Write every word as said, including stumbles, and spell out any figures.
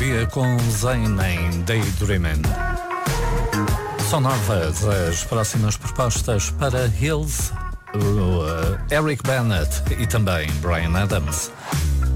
Melodia com Zayn em Daydreaming. São novas as próximas propostas para Hills, o, uh, Eric Bennett e também Bryan Adams.